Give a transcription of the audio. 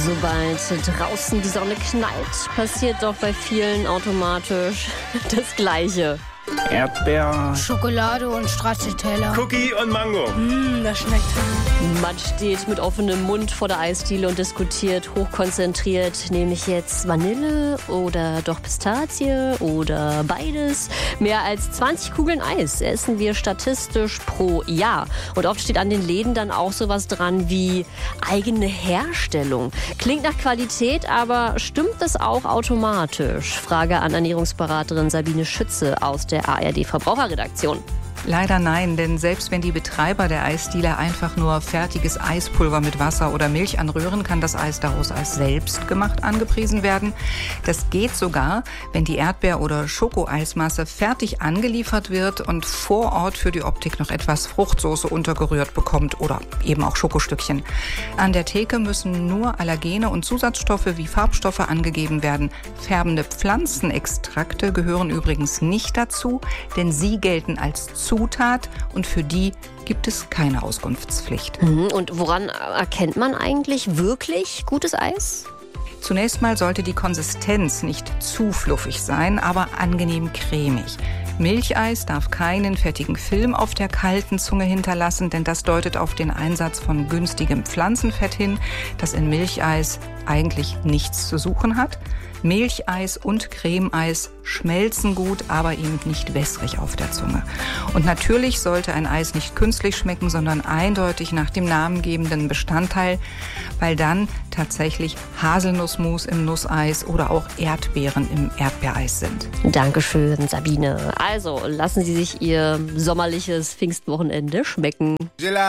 Sobald draußen die Sonne knallt, passiert doch bei vielen automatisch das Gleiche. Erdbeer, Schokolade und Stracciatella. Cookie und Mango. Das schmeckt. Man steht mit offenem Mund vor der Eisdiele und diskutiert hochkonzentriert, nehme ich jetzt Vanille oder doch Pistazie oder beides. Mehr als 20 Kugeln Eis essen wir statistisch pro Jahr. Und oft steht an den Läden dann auch sowas dran wie eigene Herstellung. Klingt nach Qualität, aber stimmt das auch automatisch? Frage an Ernährungsberaterin Sabine Schütze aus der ARD-Verbraucherredaktion. Leider nein, denn selbst wenn die Betreiber der Eisdiele einfach nur fertiges Eispulver mit Wasser oder Milch anrühren, kann das Eis daraus als selbstgemacht angepriesen werden. Das geht sogar, wenn die Erdbeer- oder Schokoeismasse fertig angeliefert wird und vor Ort für die Optik noch etwas Fruchtsoße untergerührt bekommt oder eben auch Schokostückchen. An der Theke müssen nur Allergene und Zusatzstoffe wie Farbstoffe angegeben werden. Färbende Pflanzenextrakte gehören übrigens nicht dazu, denn sie gelten als Zutat und für die gibt es keine Auskunftspflicht. Und woran erkennt man eigentlich wirklich gutes Eis? Zunächst mal sollte die Konsistenz nicht zu fluffig sein, aber angenehm cremig. Milcheis darf keinen fettigen Film auf der kalten Zunge hinterlassen, denn das deutet auf den Einsatz von günstigem Pflanzenfett hin, das in Milcheis eigentlich nichts zu suchen hat. Milcheis und Cremeeis schmelzen gut, aber eben nicht wässrig auf der Zunge. Und natürlich sollte ein Eis nicht künstlich schmecken, sondern eindeutig nach dem namengebenden Bestandteil, weil dann tatsächlich Haselnussmus im Nusseis oder auch Erdbeeren im Erdbeereis sind. Dankeschön, Sabine. Also, lassen Sie sich Ihr sommerliches Pfingstwochenende schmecken.